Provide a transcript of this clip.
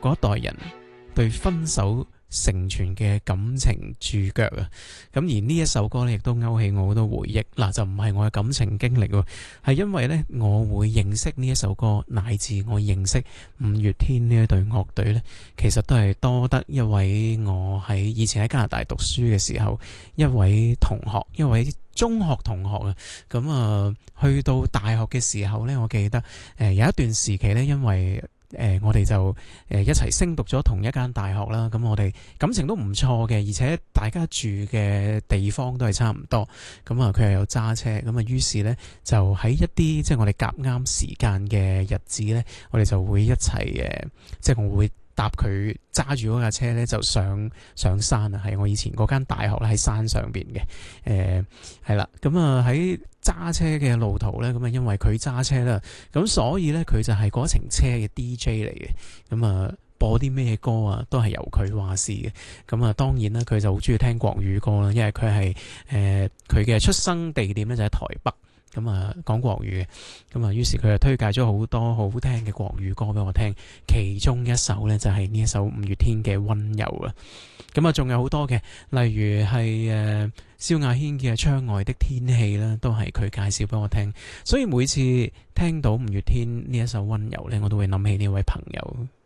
嗰一代人對分手成全嘅感情注腳啊！咁而呢一首歌咧，亦都勾起我好多回憶。嗱，就唔係我嘅感情經歷喎，係因為咧，我會認識呢一首歌，乃至我認識五月天呢一隊樂隊咧，其實都係多得一位我喺以前喺加拿大讀書嘅時候，一位同學，一位中學同學啊。咁去到大學嘅時候咧，我記得有一段時期咧，因為我哋就一齊升讀咗同一間大學啦，咁我哋感情都唔錯嘅，而且大家住嘅地方都係差唔多，咁佢又有揸車，咁於是呢，就喺一啲即係我哋夾啱時間嘅日子呢，我哋就會一齊即係我會搭佢揸住嗰架車咧，就上山啊！係我以前嗰間大學咧，喺山上邊嘅，係啦。咁喺揸車嘅路途咧，咁因為佢揸車啦，咁所以咧佢就係嗰程車嘅 DJ 嚟嘅。咁播啲咩歌啊，都係由佢話事嘅。咁當然啦，佢就好中意聽國語歌啦，因為佢係佢嘅出生地點咧就喺台北。講國語嘅，於是佢就推介咗好多好聽嘅國語歌俾我聽，其中一首呢，就係呢一首五月天嘅溫柔啊。仲有好多嘅，例如係蕭亞軒嘅窗外的天氣啦，都係佢介紹俾我聽。所以每次聽到五月天呢一首溫柔呢，我都會諗起呢位朋友。